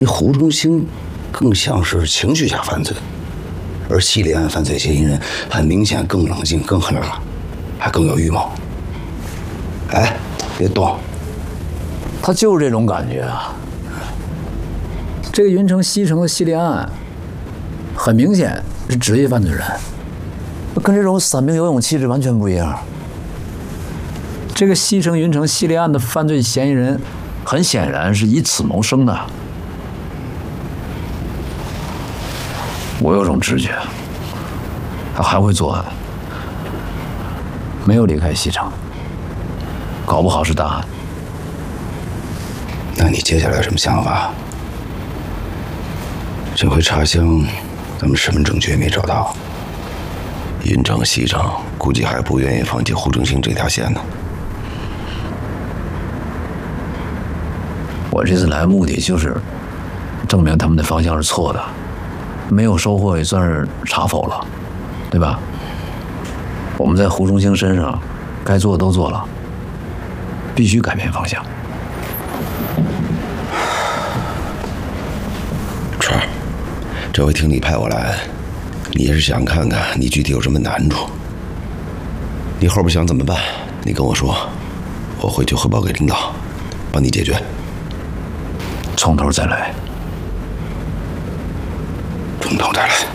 那胡忠兴更像是情绪下犯罪，而系列案犯罪嫌疑人很明显更冷静、更狠辣，还更有预谋。哎，别动！ 他就是这种感觉啊。这个云城西城的系列案，很明显是职业犯罪人，跟这种散兵游勇气质完全不一样。这个西城云城系列案的犯罪嫌疑人，很显然是以此谋生的。我有种直觉，他还会作案，没有离开西城，搞不好是大案。 那你接下来有什么想法？这回茶香，咱们身份证据也没找到。 云城、西城估计还不愿意放弃胡正兴这条线呢。 我这次来的目的就是证明他们的方向是错的，没有收获也算是查否了，对吧？我们在胡忠兴身上该做的都做了，必须改变方向。 川儿，这回听你派我来，你也是想看看你具体有什么难处。你后边想怎么办？你跟我说，我回去汇报给领导，帮你解决。 从头再来。 从头再来。